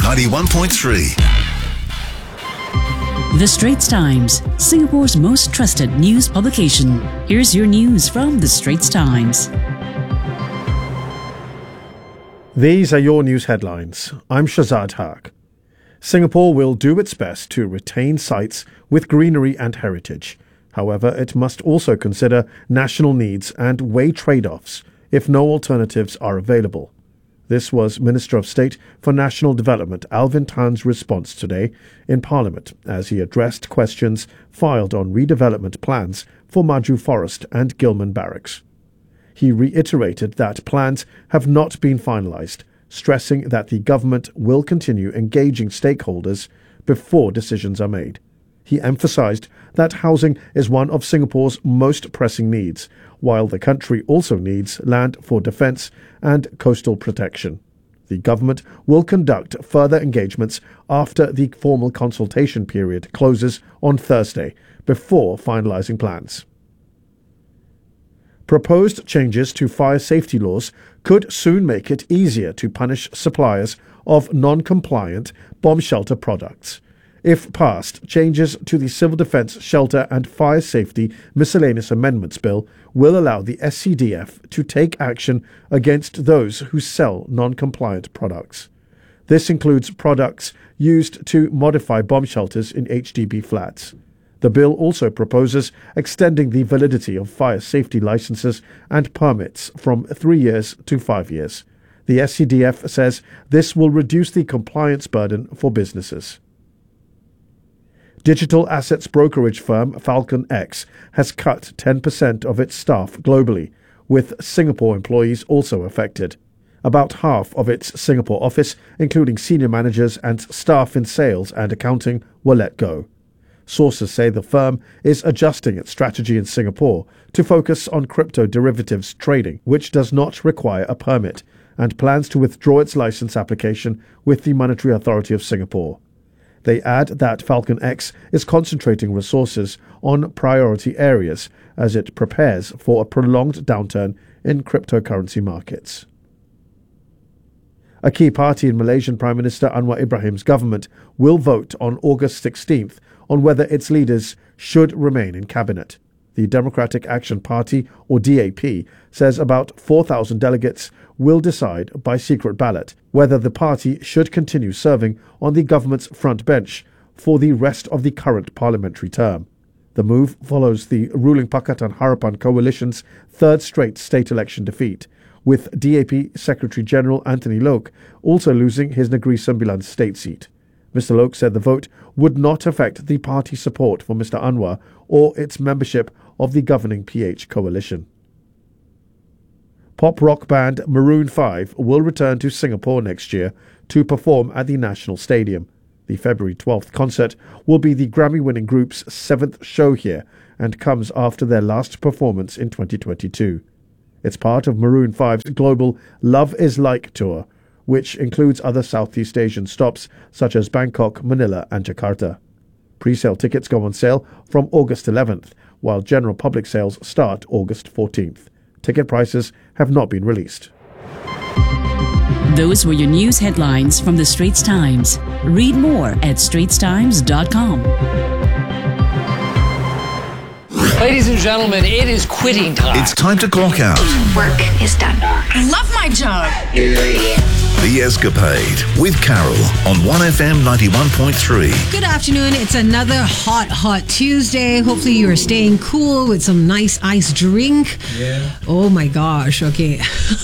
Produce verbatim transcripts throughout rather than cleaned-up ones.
ninety-one point three. The Straits Times, Singapore's most trusted news publication. Here's your news from The Straits Times. These are your news headlines. I'm Shazad Haq. Singapore will do its best to retain sites with greenery and heritage. However, it must also consider national needs and weigh trade-offs if no alternatives are available. This was Minister of State for National Development Alvin Tan's response today in Parliament as he addressed questions filed on redevelopment plans for Maju Forest and Gillman Barracks. He reiterated that plans have not been finalised, stressing that the government will continue engaging stakeholders before decisions are made. He emphasised that housing is one of Singapore's most pressing needs, while the country also needs land for defence and coastal protection. The government will conduct further engagements after the formal consultation period closes on Thursday, before finalising plans. Proposed changes to fire safety laws could soon make it easier to punish suppliers of non-compliant bomb shelter products. If passed, changes to the Civil Defence Shelter and Fire Safety Miscellaneous Amendments Bill will allow the S C D F to take action against those who sell non-compliant products. This includes products used to modify bomb shelters in H D B flats. The bill also proposes extending the validity of fire safety licenses and permits from three years to five years. The S C D F says this will reduce the compliance burden for businesses. Digital assets brokerage firm Falcon X has cut ten percent of its staff globally, with Singapore employees also affected. About half of its Singapore office, including senior managers and staff in sales and accounting, were let go. Sources say the firm is adjusting its strategy in Singapore to focus on crypto derivatives trading, which does not require a permit, and plans to withdraw its license application with the Monetary Authority of Singapore. They add that Falcon X is concentrating resources on priority areas as it prepares for a prolonged downturn in cryptocurrency markets. A key party in Malaysian Prime Minister Anwar Ibrahim's government will vote on August sixteenth on whether its leaders should remain in cabinet. The Democratic Action Party, or D A P, says about four thousand delegates will decide by secret ballot whether the party should continue serving on the government's front bench for the rest of the current parliamentary term. The move follows the ruling Pakatan Harapan coalition's third straight state election defeat, with D A P Secretary-General Anthony Loke also losing his Negeri Sembilan state seat. Mister Loke said the vote would not affect the party support for Mister Anwar or its membership of the governing P H coalition. Pop rock band Maroon five will return to Singapore next year to perform at the National Stadium. The February twelfth concert will be the Grammy-winning group's seventh show here and comes after their last performance in twenty twenty-two. It's part of Maroon five's global Love Is Like tour, which includes other Southeast Asian stops such as Bangkok, Manila and Jakarta. Pre-sale tickets go on sale from August eleventh, while general public sales start August fourteenth. Ticket prices have not been released. Those were your news headlines from The Straits Times. Read more at straits times dot com. Ladies and gentlemen, it is quitting time. It's time to clock out. Work is done. I love my job. The Escapade with Carol on one F M ninety-one point three. Good afternoon. It's another hot, hot Tuesday. Hopefully you are staying cool with some nice ice drink. Yeah. Oh my gosh. Okay.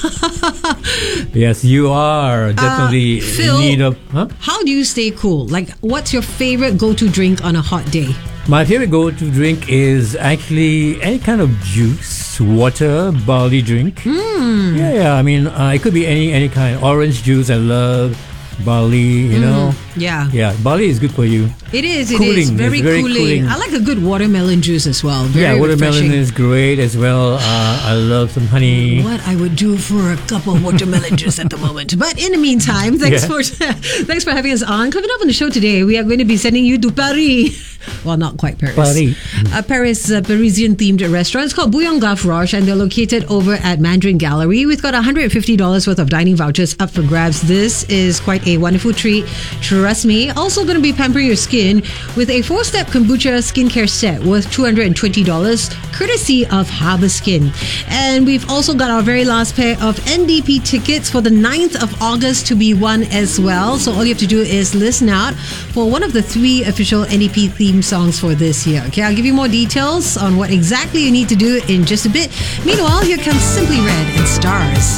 Yes, you are definitely Uh, Phil, in need of... Huh? How do you stay cool? Like, what's your favorite go-to drink on a hot day? My favorite go-to drink is actually any kind of juice, water, barley drink. Mm. Yeah, yeah. I mean, uh, it could be any any kind. Orange juice, I love. Barley, you know. Yeah. Yeah, barley is good for you. It is. It Cooling. is very, It's very cooling. cooling. I like a good watermelon juice as well. Very yeah, watermelon refreshing. is great as well. Uh, I love some honey. What I would do for a cup of watermelon juice at the moment. But in the meantime, thanks Yeah. for thanks for having us on. Coming up on the show today, we are going to be sending you to Paris Well, not quite Paris. Paris. A Paris uh, Parisian-themed restaurant. It's called Bouillon Gavroche, and they're located over at Mandarin Gallery. We've got one hundred fifty dollars worth of dining vouchers up for grabs. This is quite a wonderful treat. Trust me. Also going to be pampering your skin with a four-step kombucha skincare set worth two hundred twenty dollars, courtesy of Harbour Skin. And we've also got our very last pair of N D P tickets for the ninth of August to be won as well. So all you have to do is listen out for one of the three official N D P theme songs for this year. Okay, I'll give you more details on what exactly you need to do in just a bit. Meanwhile, here comes Simply Red and Stars.